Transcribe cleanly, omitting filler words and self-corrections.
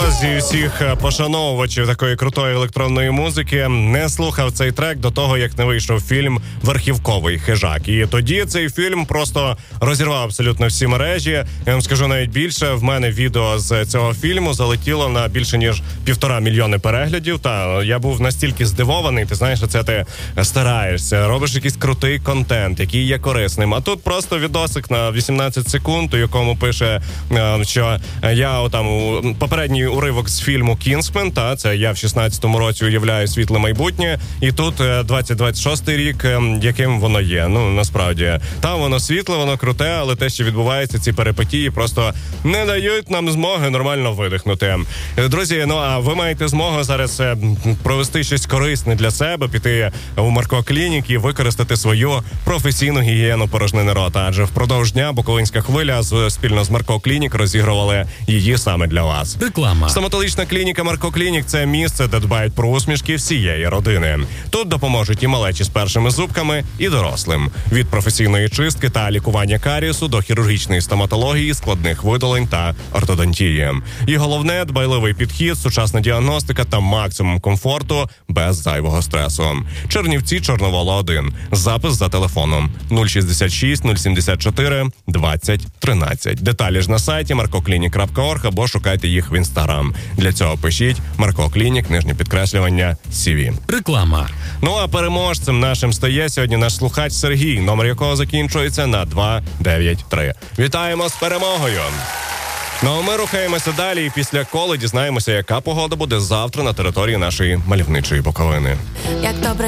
хто зі всіх пошановувачів такої крутої електронної музики не слухав цей трек до того, як не вийшов фільм «Верхівковий хижак». І тоді цей фільм просто розірвав абсолютно всі мережі. Я вам скажу навіть більше, в мене відео з цього фільму залетіло на більше ніж 1,5 мільйони переглядів. Та я був настільки здивований, ти знаєш, це ти стараєшся, робиш якийсь крутий контент, який є корисним. А тут просто відосик на 18 секунд, у якому пише, що я попередній уривок з фільму «Кінгсмен», та це я в 16-му році уявляю світле майбутнє, і тут 2026 рік, яким воно є. Ну, насправді, там воно світле, воно круте, але те, що відбувається, ці перипетії просто не дають нам змоги нормально видихнути. Друзі, ну а ви маєте змогу зараз провести щось корисне для себе, піти у Марко Клінік і використати свою професійну гігієну порожнини рота, адже впродовж дня Буковинська хвиля спільно з Марко Клінік розігрували її саме для вас. Реклама. Стоматологічна клініка Марко Клінік – це місце, де дбають про усмішки всієї родини. Тут допоможуть і малечі з першими зубками, і дорослим. Від професійної чистки та лікування карієсу до хірургічної стоматології, складних видалень та ортодонтії. І головне – дбайливий підхід, сучасна діагностика та максимум комфорту без зайвого стресу. Чернівці, Чорновола 1. Запис за телефоном 066 074 20 13. Деталі ж на сайті markoclinic.org або шукайте їх в Інстаграм. Для цього пишіть Марко Клінік, _CV. Реклама. Ну а переможцем нашим стає сьогодні наш слухач Сергій, номер якого закінчується на 293. Вітаємо з перемогою! Ну а ми рухаємося далі і після коли дізнаємося, яка погода буде завтра на території нашої мальовничої Буковини. Як добре,